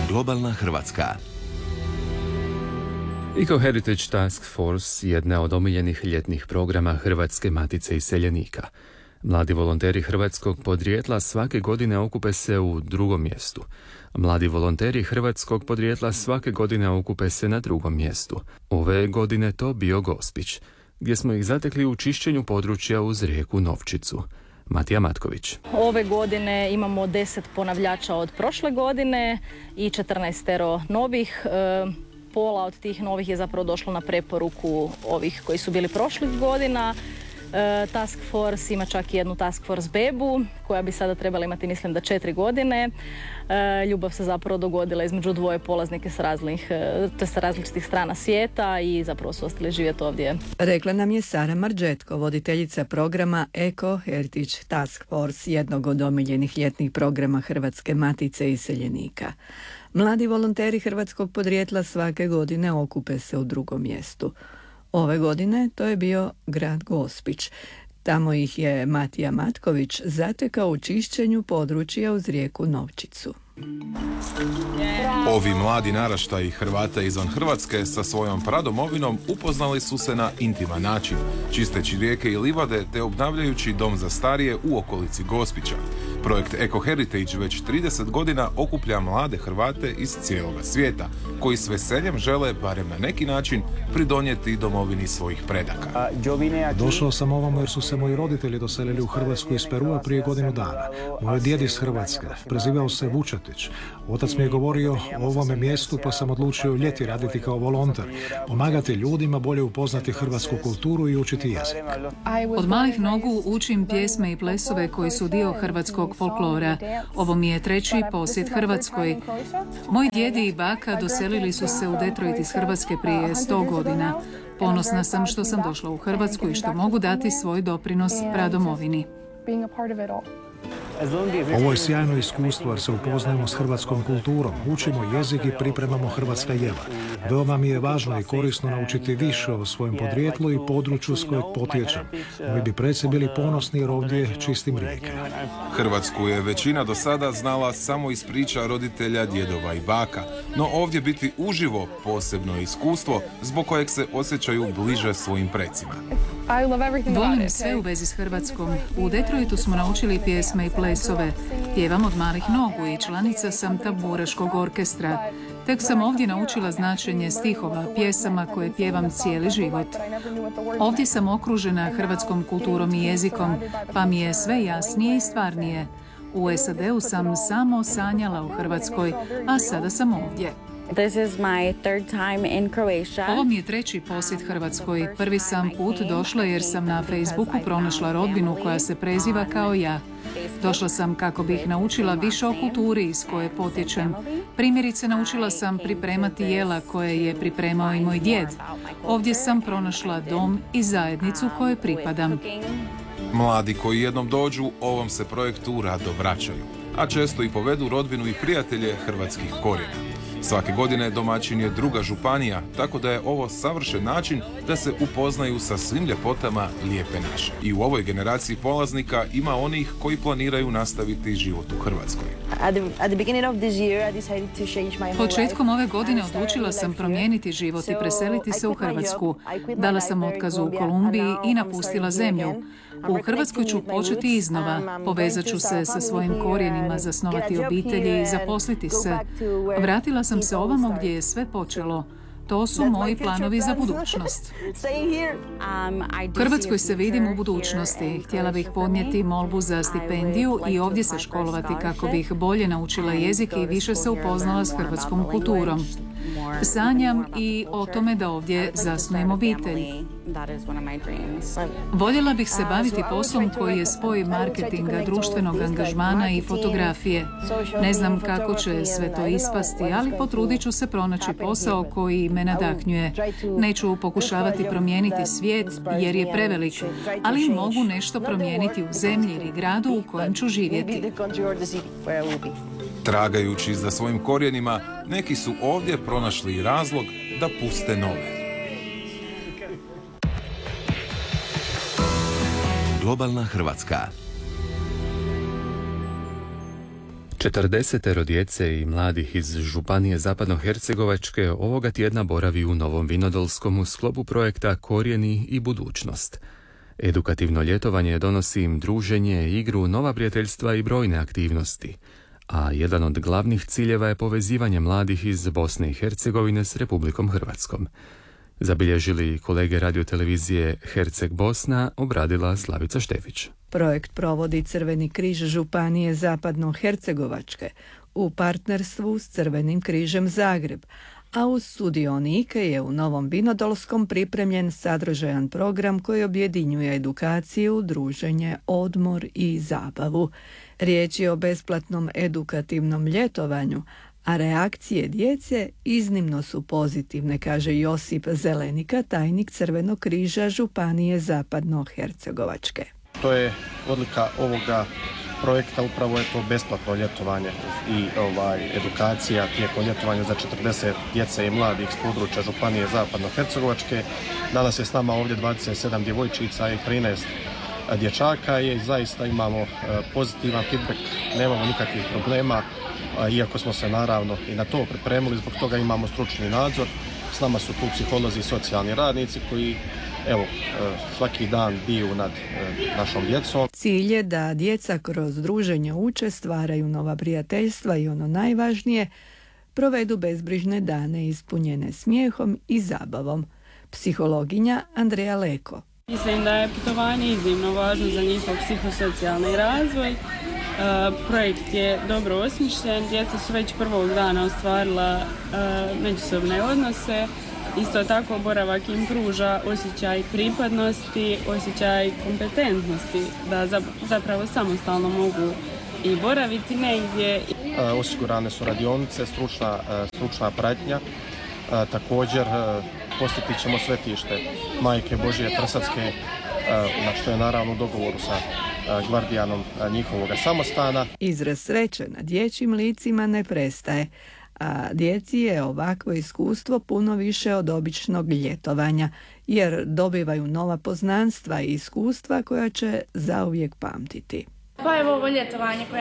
Globalna Hrvatska. Eco Heritage Task Force jedna od omiljenih ljetnih programa Hrvatske matice iseljenika. Mladi volonteri hrvatskog podrijetla svake godine okupe se u drugom mjestu. Mladi volonteri hrvatskog podrijetla svake godine okupe se na drugom mjestu. Ove godine to bio Gospić, gdje smo ih zatekli u čišćenju područja uz rijeku Novčicu. Matija Matković. Ove godine imamo 10 ponavljača od prošle godine i 14 novih. Pola od tih novih je zapravo došlo na preporuku ovih koji su bili prošlih godina. Task Force ima čak i jednu Task Force bebu koja bi sada trebala imati, mislim da 4 godine. Ljubav se zapravo dogodila između dvoje polaznike sa različitih strana svijeta i zapravo su ostali živjeti ovdje. Rekla nam je Sara Marđetko, voditeljica programa Eco Heritage Task Force, jednog od omiljenih ljetnih programa Hrvatske matice iseljenika. Mladi volonteri hrvatskog podrijetla svake godine okupe se u drugom mjestu. Ove godine to je bio grad Gospić. Tamo ih je Matija Matković zatekao u čišćenju područja uz rijeku Novčicu. Ovi mladi naraštaji Hrvata izvan Hrvatske sa svojom pradomovinom upoznali su se na intiman način, čisteći rijeke i livade te obnavljajući dom za starije u okolici Gospića. Projekt Eco Heritage već 30 godina okuplja mlade Hrvate iz cijeloga svijeta, koji s veseljem žele, barem na neki način, pridonijeti domovini svojih predaka. Došao sam ovamo jer su se moji roditelji doselili u Hrvatsku iz Perua prije godinu dana. Moj djed iz Hrvatske, prezivao se Vučetić. Otac mi je govorio o ovome mjestu pa sam odlučio ljeti raditi kao volonter, pomagati ljudima bolje upoznati hrvatsku kulturu i učiti jezik. Od malih nogu učim pjesme i plesove koji su dio hrvatskog folklora. Ovo mi je 3. posjet Hrvatskoj. Moji djedi i baka doselili su se u Detroit iz Hrvatske prije 100 godina. Ponosna sam što sam došla u Hrvatsku i što mogu dati svoj doprinos pradomovini. Ovo je sjajno iskustvo jer se upoznajemo s hrvatskom kulturom, učimo jezik i pripremamo hrvatska jela. Veoma mi je važno i korisno naučiti više o svojem podrijetlu i području s kojeg potječem. Mi bi preci bili ponosni jer ovdje čistim rijeke. Hrvatsku je većina do sada znala samo iz priča roditelja, djedova i baka, no ovdje biti uživo posebno iskustvo zbog kojeg se osjećaju bliže svojim precima. Volim sve u vezi s Hrvatskom. U Detroitu smo naučili pjesme i plesove. Pjevam od malih nogu i članica sam tamburaškog orkestra. Tek sam ovdje naučila značenje stihova, pjesama koje pjevam cijeli život. Ovdje sam okružena hrvatskom kulturom i jezikom, pa mi je sve jasnije i stvarnije. U SAD-u sam samo sanjala u Hrvatskoj, a sada sam ovdje. Ovo mi je 3. posjet Hrvatskoj. Prvi sam put došla jer sam na Facebooku pronašla rodbinu koja se preziva kao ja. Došla sam kako bih naučila više o kulturi iz koje potječem. Primjerice, naučila sam pripremati jela koje je pripremao i moj djed. Ovdje sam pronašla dom i zajednicu kojoj pripadam. Mladi koji jednom dođu, ovom se projektu rado vraćaju, a često i povedu rodbinu i prijatelje hrvatskih korijena. Svake godine domaćin je druga županija, tako da je ovo savršen način da se upoznaju sa svim ljepotama lijepe naše. I u ovoj generaciji polaznika ima onih koji planiraju nastaviti život u Hrvatskoj. Početkom ove godine odlučila sam promijeniti život i preseliti se u Hrvatsku. Dala sam otkaz u Kolumbiji i napustila zemlju. U Hrvatskoj ću početi iznova, povezat ću se sa svojim korijenima, zasnovati obitelji i zaposliti se. Vratila sam se ovamo gdje je sve počelo. To su moji planovi za budućnost. U Hrvatskoj se vidim u budućnosti. Htjela bih podnijeti molbu za stipendiju i ovdje se školovati kako bih bolje naučila jezik i više se upoznala s hrvatskom kulturom. Sanjam i o tome da ovdje zasnujem obitelj. Voljela bih se baviti poslom koji je spoj marketinga, društvenog angažmana i fotografije. Ne znam kako će sve to ispasti, ali potrudit ću se pronaći posao koji me nadahnjuje. Neću pokušavati promijeniti svijet jer je prevelik, ali mogu nešto promijeniti u zemlji ili gradu u kojem ću živjeti. Tragajući za svojim korijenima, neki su ovdje pronašli razlog da puste nove. Globalna Hrvatska. 40 djece i mladih iz Županije Zapadnohercegovačke ovoga tjedna boravi u Novom Vinodolskom u sklopu projekta Korijeni i budućnost. Edukativno ljetovanje donosi im druženje, igru, nova prijateljstva i brojne aktivnosti, a jedan od glavnih ciljeva je povezivanje mladih iz Bosne i Hercegovine s Republikom Hrvatskom. Zabilježili kolege radiotelevizije Herceg Bosna, obradila Slavica Štefić. Projekt provodi Crveni križ Županije Zapadno-Hercegovačke u partnerstvu s Crvenim križem Zagreb, a uz sudionike je u Novom Vinodolskom pripremljen sadržajan program koji objedinjuje edukaciju, druženje, odmor i zabavu. Riječ je o besplatnom edukativnom ljetovanju, a reakcije djece iznimno su pozitivne, kaže Josip Zelenika, tajnik Crvenog križa Županije Zapadno-Hercegovačke. To je odlika ovoga projekta, upravo je to besplatno ljetovanje i edukacija tijekom ljetovanja za 40 djece i mladih s područja Županije Zapadno-Hercegovačke. Danas je s nama ovdje 27 djevojčica i 13 dječaka i zaista imamo pozitivan feedback, nemamo nikakvih problema, iako smo se naravno i na to pripremili, zbog toga imamo stručni nadzor. S nama su tu psiholozi i socijalni radnici koji svaki dan biju nad našom djecom. Cilj je da djeca kroz druženje uče, stvaraju nova prijateljstva i ono najvažnije, provedu bezbrižne dane ispunjene smijehom i zabavom. Psihologinja Andreja Leko. Mislim da je putovanje iznimno važno za njihov psihosocijalni razvoj. Projekt je dobro osmišljen, djeca su već prvog dana ostvarila međusobne odnose. Isto tako boravak im pruža osjećaj pripadnosti, osjećaj kompetentnosti, da zapravo samostalno mogu i boraviti negdje. Osigurane su radionice, stručna pratnja. Također posjetit ćemo svetište Majke Božije Trsatske, što je naravno u dogovoru sa gvardijanom njihovog samostana. Izraz sreće na dječjim licima ne prestaje, a djeci je ovakvo iskustvo puno više od običnog ljetovanja, jer dobivaju nova poznanstva i iskustva koja će zauvijek pamtiti. Pa evo ovo ljetovanje koje